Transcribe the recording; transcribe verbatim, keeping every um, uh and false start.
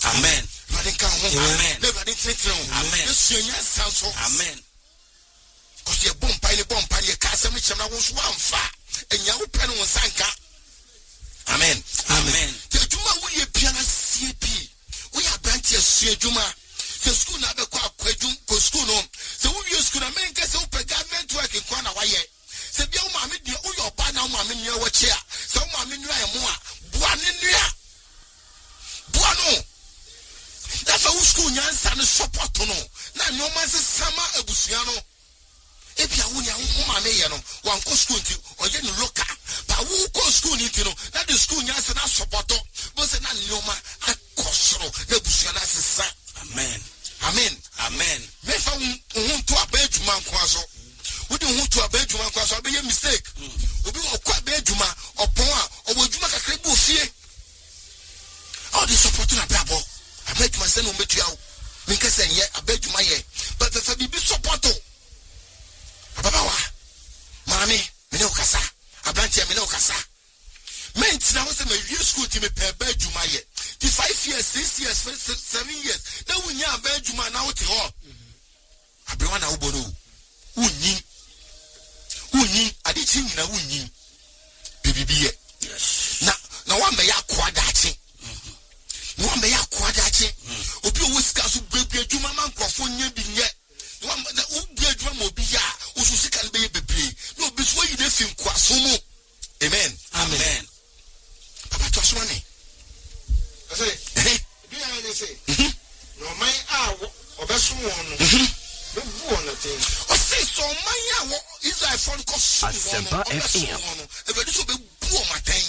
Amen. Amen. Amen. Amen. Because you're bomb pile, bomb pile, castle, which I'm was one far, and you pen on Sanka. Amen. Amen. The Juma we a piano C P. We are branches, see Juma. The school never quite quajum, go school home. So we use school, I mean, guess open government work in Kwana Waye. So be your mammy, your partner, mammy, your chair. So mammy, you are more. Buanin. Buano. That's how school Yansan support to know. Now, no man's summer a Busiano. If you are one man, one co school or you look at, but who go school into that the school Yansan support was an anoma at Costro, the Busianas son. Amen. Amen. Amen. Never want to a bedroom quaso. We don't want to a bedroom quaso, I'll be a mistake. We will quite bedroom or poa or would you make a crib fear? All the supporting a babble. I bet my son will meet you out. Because then, yeah, I bet you my year. But the Fabi be supporto. Abawa, Mammy, Minokasa, a branch of Minokasa. Men, now was a review school to me per bedroom my year. The five years, six years, seven years. Now we are bedroom now to all. I be one out Bono. Uni, Uni, I did think now Uni. B B B. Now, now one may acquire that. One may acquire that. Obi Whiskas who break your Juma man crofon being yet. One who be a drum will be ya, who can be a baby. No, before you left him, Quasumo. Amen. Amen. Papa Tosmani. I say, eh? Do you say? No, my hour or best one. No, one thing. I say, so my hour is I found cost. Asempa F M. If I just be poor, my thing.